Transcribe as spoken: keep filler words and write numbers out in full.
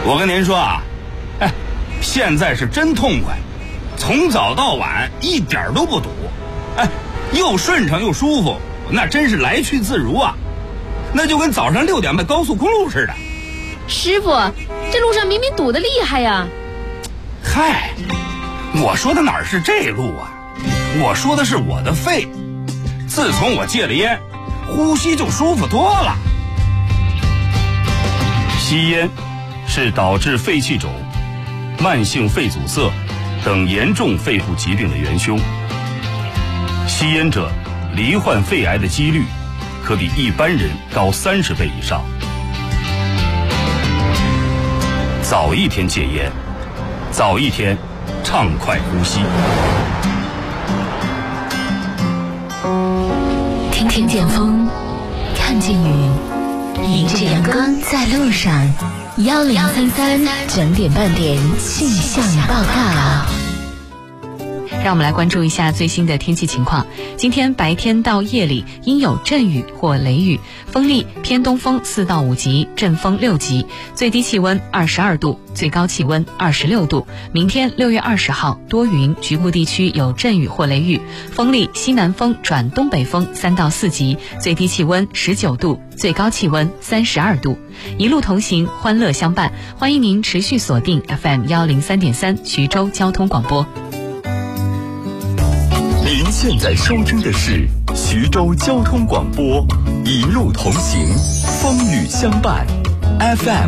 我跟您说啊，哎，现在是真痛快，从早到晚一点都不堵，哎，又顺畅又舒服，那真是来去自如啊，那就跟早上六点迈高速公路似的。 师傅，这路上明明堵得厉害呀。 嗨，我说的哪是这路啊，我说的是我的肺，自从我戒了烟，呼吸就舒服多了。 吸烟是导致肺气肿、慢性肺阻塞等严重肺部疾病的元凶。吸烟者罹患肺癌的几率可比一般人高三十倍以上。早一天戒烟，早一天畅快呼吸。 听听见风，看见雨，迎着阳光在路上。幺零三三整点半点气象报告。 让我们来关注一下最新的天气情况。今天白天到夜里应有阵雨或雷雨，风力偏东风四到五级，阵风六级，最低气温二十二度，最高气温二十六度。明天六月二十号多云，局部地区有阵雨或雷雨，风力西南风转东北风三到四级，最低气温十九度，最高气温三十二度。一路同行，欢乐相伴，欢迎您持续锁定 F M 幺零三点三徐州交通广播。 您现在收听的是徐州交通广播，一路同行，风雨相伴 ，F M。